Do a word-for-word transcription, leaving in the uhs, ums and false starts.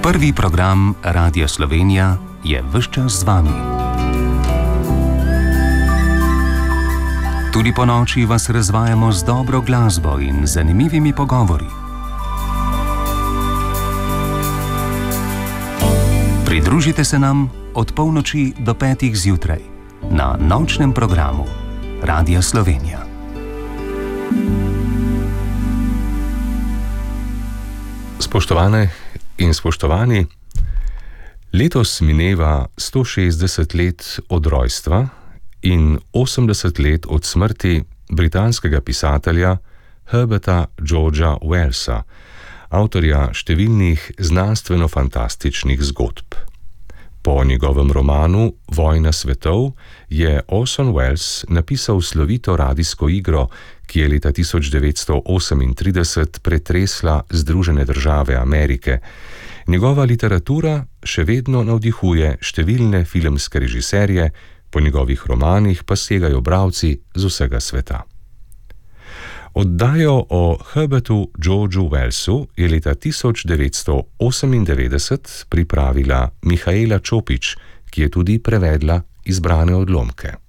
Prvi program Radia Slovenija je ves čas z vami. Tudi po noči vas razvajamo z dobro glasbo in zanimivimi pogovori. Pridružite se nam od polnoči do petih zjutraj na nočnem programu Radia Slovenija. Spoštovane in spoštovani, letos mineva sto šestdeset let od rojstva in osemdeset let od smrti britanskega pisatelja Herberta Georgea Wellsa, avtorja številnih znanstveno-fantastičnih zgodb. Po njegovem romanu Vojna svetov je Orson Welles napisal slovito radijsko igro, ki je leta tisoč devetsto osemintrideset pretresla Združene države Amerike. Njegova literatura še vedno navdihuje številne filmske režiserje, po njegovih romanih pa segajo bralci z vsega sveta. Oddajo o Herbertu Georgeu Wellsu je leta tisoč devetsto osemindevetdeset pripravila Mihaela Čopič, ki je tudi prevedla izbrane odlomke.